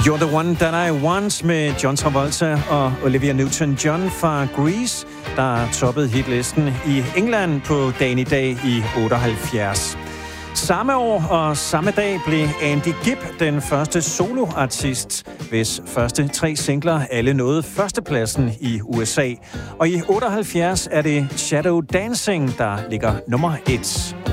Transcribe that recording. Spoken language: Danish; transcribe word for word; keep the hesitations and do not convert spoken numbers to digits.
You're the one that I want med John Travolta og Olivia Newton-John fra Grease, der toppede hitlisten i England på dagen i dag i otteoghalvfjerds. Samme år og samme dag blev Andy Gibb den første soloartist, hvis første tre singler alle nåede førstepladsen i U S A. Og i otteoghalvfjerds er det Shadow Dancing, der ligger nummer et.